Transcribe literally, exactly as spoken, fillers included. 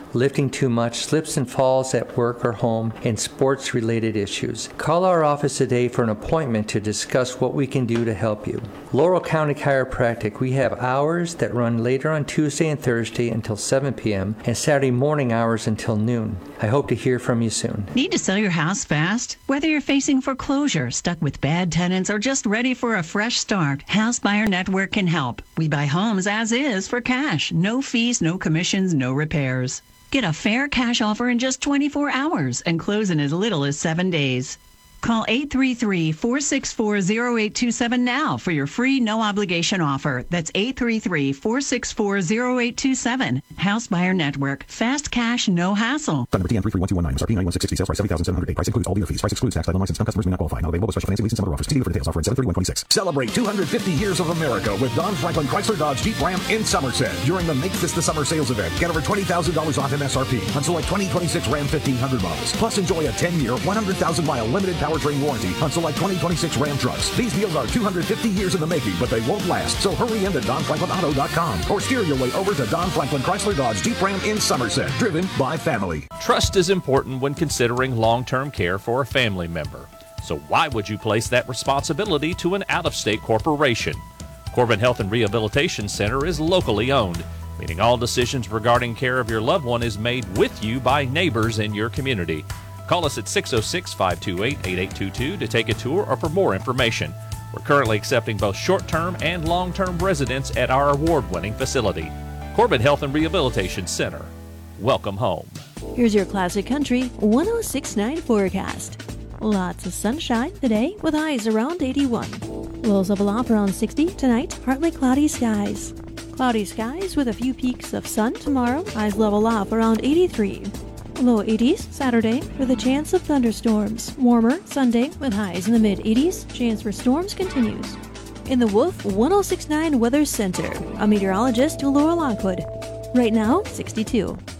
lifting too much, slips and falls at work or home, and sports-related issues. Call our office today for an appointment to discuss what we can do to help you. Laurel County Chiropractic, we have hours that run later on Tuesday and Thursday until seven p.m. and Saturday morning hours until noon. I hope to hear from you soon. Need to sell your house fast? Whether you're facing foreclosure, stuck with bad tenants, or just ready for a fresh start, House Buyer Network can help. We buy homes as is for cash. No fees, no commissions, no repairs. Get a fair cash offer in just twenty-four hours and close in as little as seven days. Call eight three three, four six four, zero eight two seven now for your free no-obligation offer. That's eight three three, four six four, zero eight two seven. House Buyer Network. Fast cash, no hassle. Phone number T N three three one two one nine. M S R P nine one six sixty. Sales price seventy thousand seven hundred eight. Price includes all dealer fees. Price excludes tax. Title license. Some customers may not qualify. Not available with special financing, lease, and some other offers. See dealer for details. Offer at seven thirty-one twenty-six. Celebrate two hundred fifty years of America with Don Franklin Chrysler Dodge Jeep Ram in Somerset during the Make This the Summer sales event. Get over twenty thousand dollars off M S R P on select twenty twenty-six Ram fifteen hundred models. Plus enjoy a ten-year, one hundred thousand mile limited powertrain warranty on select twenty twenty-six Ram trucks. These deals are two hundred fifty years in the making, but they won't last. So hurry in to Don Franklin Auto dot com or steer your way over to Don Franklin Chrysler Dodge Jeep Ram in Somerset, driven by family. Trust is important when considering long-term care for a family member. So why would you place that responsibility to an out-of-state corporation? Corbin Health and Rehabilitation Center is locally owned, meaning all decisions regarding care of your loved one is made with you by neighbors in your community. Call us at six oh six, five two eight, eight eight two two to take a tour or for more information. We're currently accepting both short-term and long-term residents at our award-winning facility. Corbin Health and Rehabilitation Center. Welcome home. Here's your Classic Country one oh six point nine forecast. Lots of sunshine today with highs around eighty-one. Lows level off around sixty tonight, partly cloudy skies. Cloudy skies with a few peaks of sun tomorrow, highs level off around eighty-three. Low eighties Saturday with a chance of thunderstorms. Warmer Sunday with highs in the mid-eighties. Chance for storms continues. In the Wolf one oh six point nine Weather Center, a meteorologist Laura Lockwood. Right now, sixty-two.